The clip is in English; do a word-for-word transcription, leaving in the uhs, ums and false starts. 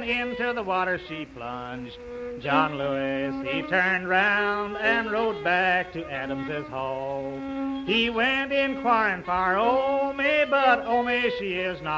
into the water she plunged. John Lewis, he turned round and rode back to Adams's hall. He went inquiring for Omi, but Omi, she is not